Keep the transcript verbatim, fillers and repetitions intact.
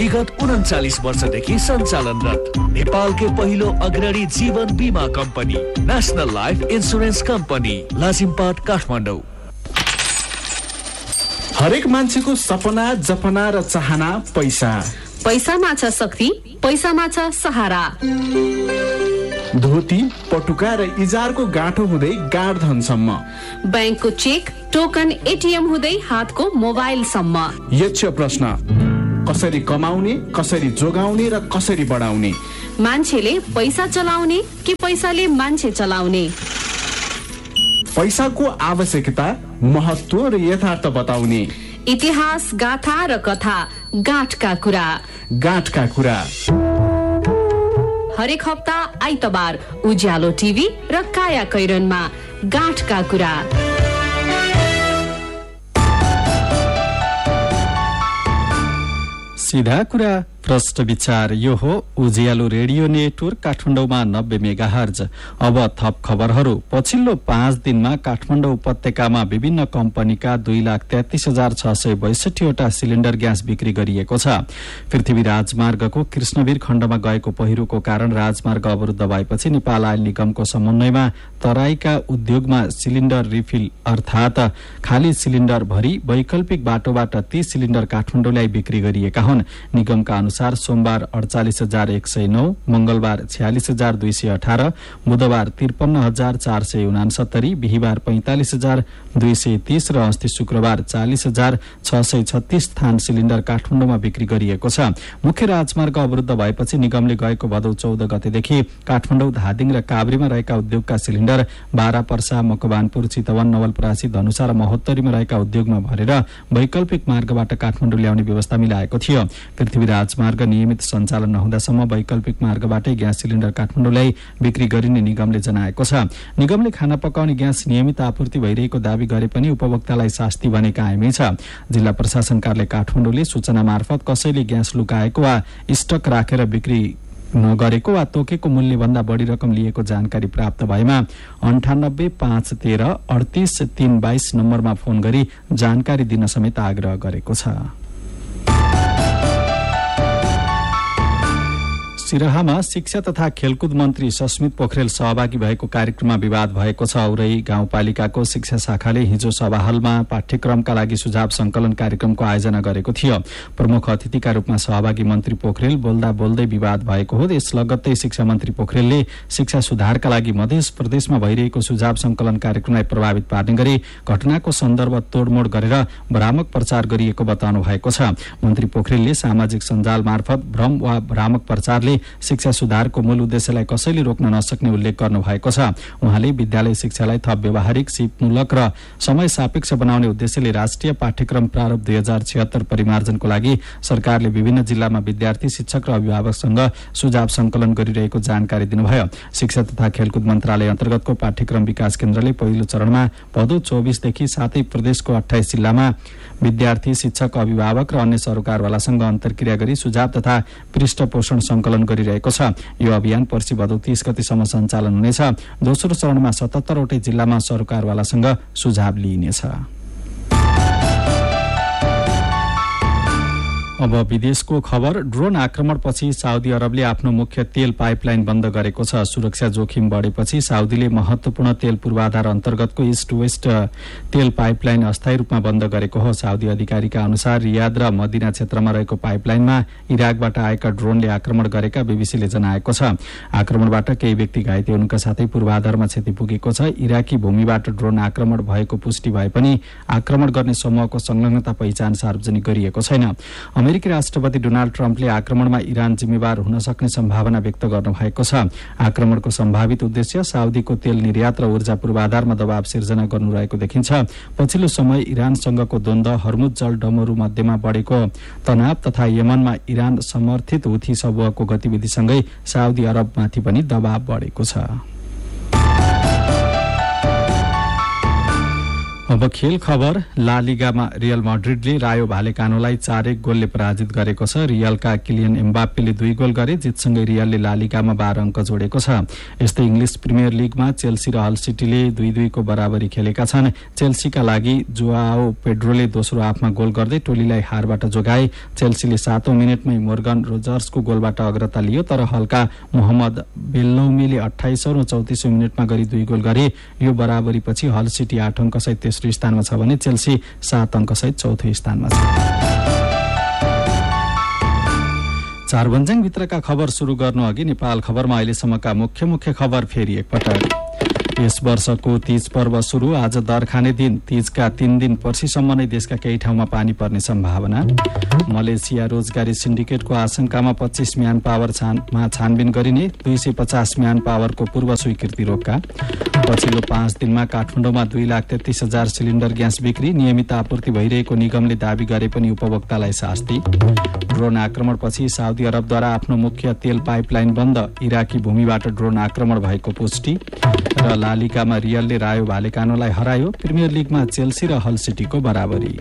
विगत उन्चालीस वर्षदेखि सञ्चालनरत नेपालकै पहिलो अग्रणी जीवन बीमा company national life insurance company Lazimpat Kathmandu. हरेक मान्छेको सपना जपना र चाहना पैसा। पैसामा छ शक्ति, पैसामा छ सहारा। धोती पटुका र इजारको गाँठो हुँदै गाड धनसम्म, ब्याङ्कको चेक टोकन एटिएम हुँदै हातको मोबाइलसम्म। यक्ष प्रश्न, कसरी कमाउने, कसरी जोगाउने र कसरी बढाउने? मान्छेले पैसा चलाउने कि पैसाले मान्छे चलाउने? पैसाको आवश्यकता, महत्व र यथार्थ बताउने। इतिहास, गाथा र कथा, गाँठका कुरा। गाँठका कुरा हरेक हप्ता आइतबार उज्यालो टिभी र काया कैरनमा गाँठका कुरा। सीधा कुरा प्रष्ट विचार। यो हो उज्यालो रेडियो नेटवर्क काठमाडौँमा नब्बे मेगाहर्ज। अब थप खबरहरू। पछिल्लो पाँच दिनमा काठमाडौँ उपत्यकामा विभिन्न कम्पनीका दुई लाख तेत्तीस हजार छ सय बैसठीवटा सिलिण्डर ग्यास बिक्री गरिएको छ। पृथ्वी राजमार्गको कृष्णवीर खण्डमा गएको पहिरोको कारण राजमार्ग अवरुद्ध भएपछि नेपाल आयल निगमको समन्वयमा तराईका उद्योगमा सिलिण्डर रिफिल अर्थात खाली सिलिण्डर भरी वैकल्पिक बाटोबाट तीस सिलिण्डर काठमाडौँ ल्याई बिक्री गरिएका हुन्। निगमका अनुसार सोमबार अडचालिस हजार एक सय नौ, मंगलबार छयालिस हजार दुई सय अठार, बुधबार त्रिपन्न हजार चार सय उनासत्तरी, बिहिबार पैंतालिस हजार दुई सय तीस र अस्ति शुक्रबार चालिस हजार छ सय छत्तीस थान सिलिण्डर काठमाडौँमा बिक्री गरिएको छ। मुख्य राजमार्ग अवरुद्ध भएपछि निगमले गएको भदौ चौध गतेदेखि काठमाडौँ, धादिङ र काभ्रेमा रहेका उद्योगका सिलिण्डर बारा पर्सा, मकवानपुर, चितवन, नवलपरासी, धनुषा र महोत्तरीमा रहेका उद्योगमा भरेर वैकल्पिक मार्गबाट काठमाडौँ ल्याउने व्यवस्था मिलाएको थियो। पृथ्वी राजमार्ग नियमित सञ्चालन नहुँदासम्म वैकल्पिक मार्गबाटै ग्यास सिलिण्डर काठमाडौँ ल्याई बिक्री गरिने निगमले जनाएको छ। निगमले खाना पकाउने ग्यास नियमित आपूर्ति भइरहेको दावी गरे पनि उपभोक्तालाई शास्ति भने कायमै छ। जिल्ला प्रशासन कार्यालय काठमाडौँले सूचना मार्फत कसैले ग्यास लुकाएको वा स्टक राखेर बिक्री नगरेको वा तोकेको मूल्यभन्दा बढी रकम लिएको जानकारी प्राप्त भएमा अन्ठानब्बे पाँच तेह्र अडतिस तीन बाइस नम्बरमा फोन गरी जानकारी दिन समेत आग्रह गरेको छ। सिराहामा शिक्षा तथा खेलकुद मन्त्री सस्मित पोखरेल सहभागी भएको कार्यक्रममा विवाद भएको छ। औरही गाउँपालिकाको शिक्षा शाखाले हिजो सभा हलमा पाठ्यक्रमका लागि सुझाव संकलन कार्यक्रमको आयोजना गरेको थियो। प्रमुख अतिथिका रूपमा सहभागी मन्त्री पोखरेल बोल्दा बोल्दै विवाद भएको हो। यस लगत्तै शिक्षा मन्त्री पोखरेलले शिक्षा सुधारका लागि मध्य प्रदेशमा भइरहेको सुझाव संकलन कार्यक्रमलाई प्रभावित पार्ने गरी घटनाको सन्दर्भ तोडमोड गरेर भ्रामक प्रचार गरिएको बताउनु भएको छ। मन्त्री पोखरेलले सामाजिक सञ्जाल मार्फत भ्रम वा भ्रामक प्रचारले शिक्षा सुधारको मूल उद्देश्यलाई कसैले रोक्न नसक्ने उल्लेख गर्नु भएको छ। उहाँले विद्यालय शिक्षालाई थप व्यावहारिक, सिपमूलक र समय सापेक्ष बनाउने उद्देश्यले राष्ट्रिय पाठ्यक्रम प्रारूप दुई हजार छिहत्तर परिमार्जनको लागि सरकारले विभिन्न जिल्लामा विद्यार्थी, शिक्षक र अभिभावकसँग सुझाव संकलन गरिरहेको जानकारी दिनुभयो। शिक्षा तथा खेलकुद मन्त्रालय अन्तर्गतको पाठ्यक्रम विकास केन्द्रले पहिलो चरणमा भदौ चौबिसदेखि सातै प्रदेशको अठाइस जिल्लामा विद्यार्थी, शिक्षक, अभिभावक र अन्य सरोकारवालासँग अन्तर्क्रिया गरी सुझाव तथा पृष्ठपोषण संकलन गरिरहेको छ। यो अभियान पर्सि भदौ तीस गतिसम्म सञ्चालन हुनेछ। दोस्रो चरणमा सतहत्तरवटै जिल्लामा सरोकारवालासँग सुझाव लिइनेछ। अब विदेशको खबर। ड्रोन आक्रमणपछि साउदी अरबले आफ्नो मुख्य तेल पाइपलाइन बन्द गरेको छ। सुरक्षा जोखिम बढेपछि साउदीले महत्वपूर्ण तेल पूर्वाधार अन्तर्गतको इस्ट वेस्ट तेल पाइपलाइन अस्थायी रूपमा बन्द गरेको हो। साउदी अधिकारीका अनुसार रियाद र मदिना क्षेत्रमा रहेको पाइपलाइनमा इराकबाट आएका ड्रोनले आक्रमण गरेका बीबीसीले जनाएको छ। आक्रमणबाट केही व्यक्ति घाइते हुनुका साथै पूर्वाधारमा क्षति पुगेको छ। इराकी भूमिबाट ड्रोन आक्रमण भएको पुष्टि भए पनि आक्रमण गर्ने समूहको संलग्नता पहिचान सार्वजनिक गरिएको छैन। अमेरिकी राष्ट्रपति डोनाल्ड ट्रम्पले आक्रमणमा इरान जिम्मेवार हुन सक्ने सम्भावना व्यक्त गर्नुभएको छ। आक्रमणको सम्भावित उद्देश्य साउदीको तेल निर्यात र ऊर्जा पूर्वाधारमा दबाव सिर्जना गर्नु रहेको देखिन्छ। पछिल्लो समय इरानसँगको द्वन्द्व, हर्मुज जलडमरू मध्यमा बढेको तनाव तथा यमनमा इरान समर्थित हुथी समूहको गतिविधिसँगै साउदी अरबमाथि पनि दबाव बढेको छ। अब खेल खबर। ला लिगामा रियल मैड्रिडले रायो भालेकानोलाई चार एक गोलले पराजित गरेको छ। रियलका किलियन एम्बाप्पेले दुई गोल गरे। जितसँगै रियलले ला लिगामा बाह्र अङ्क जोडेको छ। यस्तै इङ्ग्लिस प्रिमियर लिगमा चेल्सी र हल सिटीले दुई दुईको बराबरी खेलेका छन्। चेल्सीका लागि जोआओ पेड्रोले दोस्रो हाफमा गोल गर्दै टोलीलाई हारबाट जोगाए। चेल्सीले सातौं मिनटमै मोर्गन रोजर्सको गोलबाट अग्रता लियो, तर हल्का मोहम्मद बेल्लौमीले अठाइसौं र चौतिसौं मिनटमा गरी दुई गोल गरे। यो बराबरीपछि हल सिटी आठ अङ्कसहित तेस्रो स्थानमा छ भने चेल्सी सात अङ्कसहित चौथो स्थानमा छ। चारभन्ज्याङ भित्रका खबर सुरु गर्नु अघि नेपाल खबरमा अहिलेसम्मका मुख्य मुख्य खबर फेरि एकपटक। यस वर्षको तीज पर्व सुरु आज दरखाने दिन। तीजका तीन दिन पर्सिसम्म नै देशका केही ठाउँमा पानी पर्ने सम्भावना। मलेसिया रोजगारी सिन्डिकेटको आशंकामा पच्चीस म्यान पावर छानमा छानबिन गरिने। दुई सय पचास म्यान पावरको पूर्व स्वीकृति रोक्का। पछिल्लो पाँच दिनमा काठमाडौँमा दुई लाख तेत्तीस हजार सिलिन्डर ग्यास बिक्री। नियमित आपूर्ति भइरहेको निगमले दावी गरे पनि उपभोक्तालाई शास्ति। ड्रोन आक्रमणपछि साउदी अरबद्वारा आफ्नो मुख्य तेल पाइपलाइन बन्द। इराकी भूमिबाट ड्रोन आक्रमण भएको पुष्टि। र ला लिगामा रियलले रायो भालेकानोलाई हरायो। प्रिमियर लिगमा चेल्सी र हल सिटीको बराबरी।